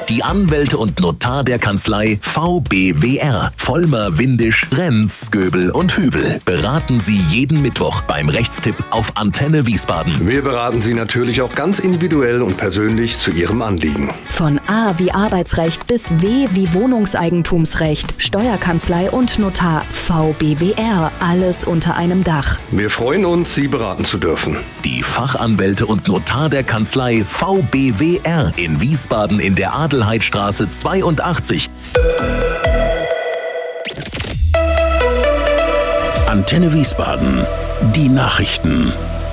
Die Anwälte und Notar der Kanzlei VBWR. Vollmer, Windisch, Renz, Göbel und Hüvel beraten Sie jeden Mittwoch beim Rechtstipp auf Antenne Wiesbaden. Wir beraten Sie natürlich auch ganz individuell und persönlich zu Ihrem Anliegen. Von A wie Arbeitsrecht bis W wie Wohnungseigentumsrecht, Steuerkanzlei und Notar. VBWR. Alles unter einem Dach. Wir freuen uns, Sie beraten zu dürfen. Die Fachanwälte und Notar der Kanzlei VBWR in Wiesbaden in der Adelheidstraße 82. Antenne Wiesbaden. Die Nachrichten.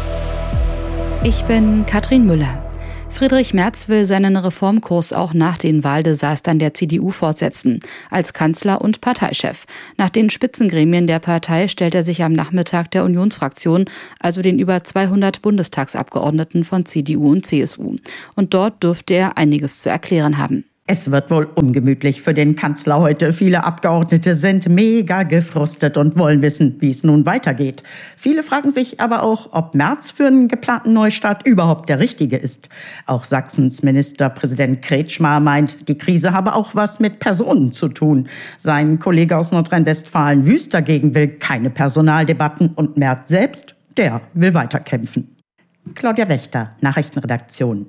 Ich bin Katrin Müller. Friedrich Merz will seinen Reformkurs auch nach den Wahldesastern der CDU fortsetzen, als Kanzler und Parteichef. Nach den Spitzengremien der Partei stellt er sich am Nachmittag der Unionsfraktion, also den über 200 Bundestagsabgeordneten von CDU und CSU. Und dort dürfte er einiges zu erklären haben. Es wird wohl ungemütlich für den Kanzler heute. Viele Abgeordnete sind mega gefrustet und wollen wissen, wie es nun weitergeht. Viele fragen sich aber auch, ob Merz für einen geplanten Neustart überhaupt der Richtige ist. Auch Sachsens Ministerpräsident Kretschmer meint, die Krise habe auch was mit Personen zu tun. Sein Kollege aus Nordrhein-Westfalen Wüst dagegen will keine Personaldebatten und Merz selbst, der will weiterkämpfen. Claudia Wächter, Nachrichtenredaktion.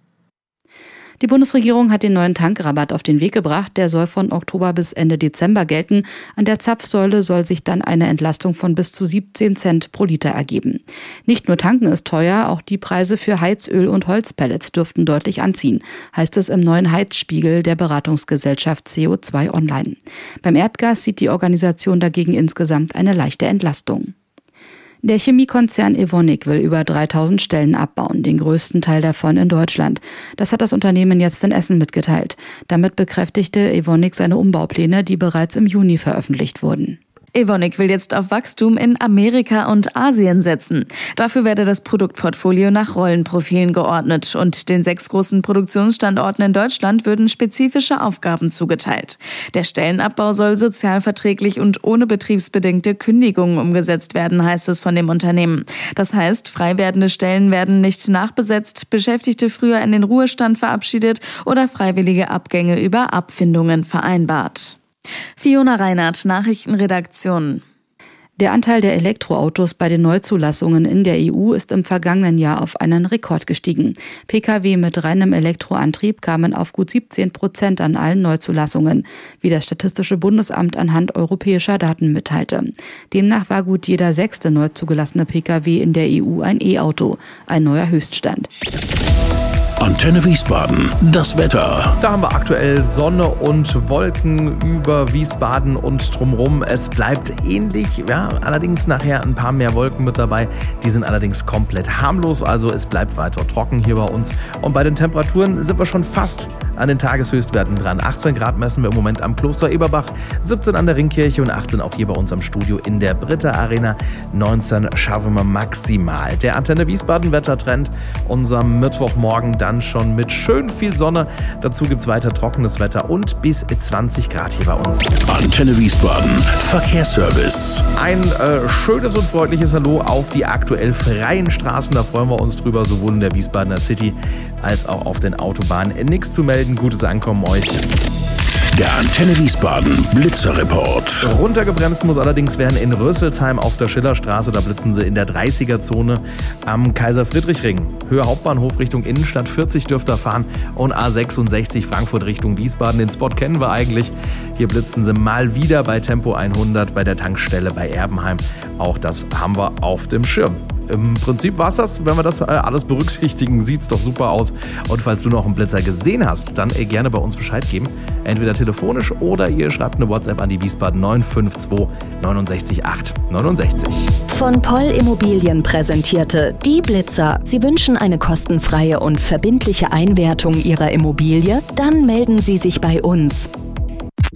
Die Bundesregierung hat den neuen Tankrabatt auf den Weg gebracht. Der soll von Oktober bis Ende Dezember gelten. An der Zapfsäule soll sich dann eine Entlastung von bis zu 17 Cent pro Liter ergeben. Nicht nur tanken ist teuer, auch die Preise für Heizöl und Holzpellets dürften deutlich anziehen, heißt es im neuen Heizspiegel der Beratungsgesellschaft CO2 Online. Beim Erdgas sieht die Organisation dagegen insgesamt eine leichte Entlastung. Der Chemiekonzern Evonik will über 3000 Stellen abbauen, den größten Teil davon in Deutschland. Das hat das Unternehmen jetzt in Essen mitgeteilt. Damit bekräftigte Evonik seine Umbaupläne, die bereits im Juni veröffentlicht wurden. Evonik will jetzt auf Wachstum in Amerika und Asien setzen. Dafür werde das Produktportfolio nach Rollenprofilen geordnet und den 6 großen Produktionsstandorten in Deutschland würden spezifische Aufgaben zugeteilt. Der Stellenabbau soll sozialverträglich und ohne betriebsbedingte Kündigungen umgesetzt werden, heißt es von dem Unternehmen. Das heißt, frei werdende Stellen werden nicht nachbesetzt, Beschäftigte früher in den Ruhestand verabschiedet oder freiwillige Abgänge über Abfindungen vereinbart. Fiona Reinhardt, Nachrichtenredaktion. Der Anteil der Elektroautos bei den Neuzulassungen in der EU ist im vergangenen Jahr auf einen Rekord gestiegen. Pkw mit reinem Elektroantrieb kamen auf gut 17% an allen Neuzulassungen, wie das Statistische Bundesamt anhand europäischer Daten mitteilte. Demnach war gut jeder 6. neu zugelassene Pkw in der EU ein E-Auto, ein neuer Höchststand. Antenne Wiesbaden, das Wetter. Da haben wir aktuell Sonne und Wolken über Wiesbaden und drumherum. Es bleibt ähnlich, ja, allerdings nachher ein paar mehr Wolken mit dabei. Die sind allerdings komplett harmlos, also es bleibt weiter trocken hier bei uns. Und bei den Temperaturen sind wir schon fast an den Tageshöchstwerten dran. 18 Grad messen wir im Moment am Kloster Eberbach, 17 an der Ringkirche und 18 auch hier bei uns am Studio in der Britta Arena. 19 schaffen wir maximal. Der Antenne Wiesbaden Wettertrend, unser Mittwochmorgen dann schon mit schön viel Sonne. Dazu gibt es weiter trockenes Wetter und bis 20 Grad hier bei uns. Antenne Wiesbaden Verkehrsservice. Ein schönes und freundliches Hallo auf die aktuell freien Straßen. Da freuen wir uns drüber, sowohl in der Wiesbadener City als auch auf den Autobahnen. Nichts zu melden, gutes Ankommen euch. Der Antenne Wiesbaden Blitzerreport. Runtergebremst muss allerdings werden in Rösselsheim auf der Schillerstraße. Da blitzen sie in der 30er-Zone am Kaiser-Friedrich-Ring. Höhe Hauptbahnhof Richtung Innenstadt 40 dürft ihr fahren und A66 Frankfurt Richtung Wiesbaden. Den Spot kennen wir eigentlich. Hier blitzen sie mal wieder bei Tempo 100 bei der Tankstelle bei Erbenheim. Auch das haben wir auf dem Schirm. Im Prinzip war es das, wenn wir das alles berücksichtigen, sieht es doch super aus. Und falls du noch einen Blitzer gesehen hast, dann gerne bei uns Bescheid geben. Entweder telefonisch oder ihr schreibt eine WhatsApp an die Wiesbaden 952 69 8 69. Von Poll Immobilien präsentierte die Blitzer. Sie wünschen eine kostenfreie und verbindliche Einwertung Ihrer Immobilie? Dann melden Sie sich bei uns.